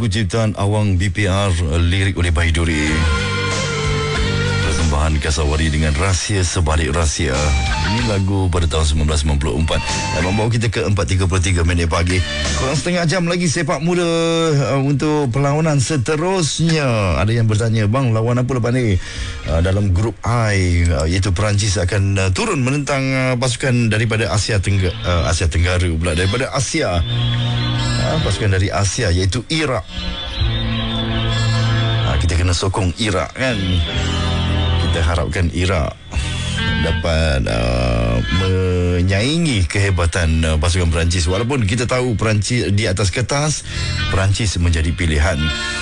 ciptaan Awang BPR, lirik oleh Baiduri. Persembahan Kasawari dengan Rahsia Sebalik Rahsia. Ini lagu pada tahun 1994 dan membawa kita ke 4.33 minit pagi. Kurang setengah jam lagi sepak mula untuk perlawanan seterusnya. Ada yang bertanya, bang, lawan apa lepas ni? Dalam grup I, iaitu Perancis akan turun menentang pasukan daripada Asia Tenggara pula, daripada Asia. Pasukan dari Asia iaitu Iraq. Kita kena sokong Iraq kan. Kita harapkan Iraq dapat menyaingi kehebatan pasukan Perancis. Walaupun kita tahu Perancis di atas kertas, Perancis menjadi pilihan.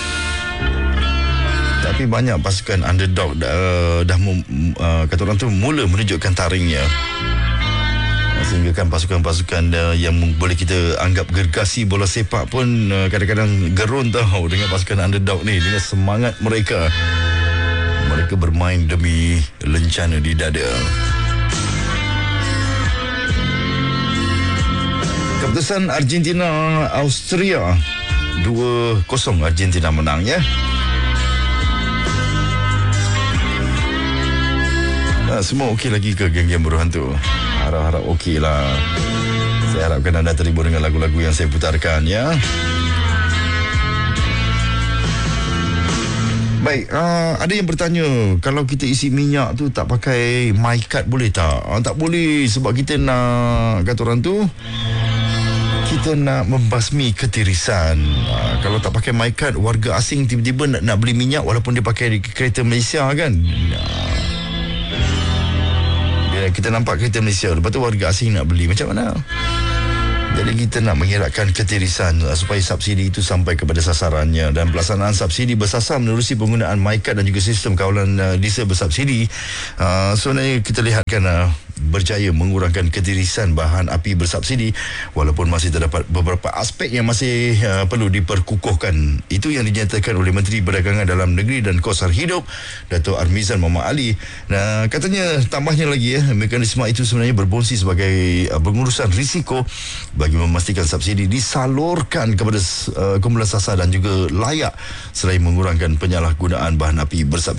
Tapi banyak pasukan underdog dah kata orang tu mula menunjukkan taringnya. Sehingga kan pasukan-pasukan yang boleh kita anggap gergasi bola sepak pun kadang-kadang gerun tahu dengan pasukan underdog ni, dengan semangat mereka. Mereka bermain demi lencana di dada. Keputusan Argentina Austria 2-0 Argentina menang ya. Semua okey lagi ke geng-geng buruhan tu? Harap-harap okey lah. Saya harapkan anda terhibur dengan lagu-lagu yang saya putarkan ya. Baik, ada yang bertanya, kalau kita isi minyak tu tak pakai MyCard boleh tak? Tak boleh, sebab kita nak, kata orang tu, kita nak membasmi ketirisan. Kalau tak pakai MyCard, warga asing tiba-tiba nak beli minyak walaupun dia pakai kereta Malaysia kan. Kita nampak kereta Malaysia, lepas tu warga asing nak beli, macam mana? Jadi kita nak mengelakkan ketirisan supaya subsidi itu sampai kepada sasarannya. Dan pelaksanaan subsidi bersasar menerusi penggunaan MyCard dan juga sistem kawalan diesel bersubsidi. Sebenarnya kita lihatkan berjaya mengurangkan ketirisan bahan api bersubsidi, walaupun masih terdapat beberapa aspek yang masih perlu diperkukuhkan. Itu yang dinyatakan oleh Menteri Perdagangan Dalam Negeri dan Kos Hidup, Dato' Armizan Muhammad Ali. Nah, katanya tambahnya lagi mekanisme itu sebenarnya berfungsi sebagai pengurusan risiko bagi memastikan subsidi disalurkan kepada kumpulan sasar dan juga layak, selain mengurangkan penyalahgunaan bahan api bersubsidi.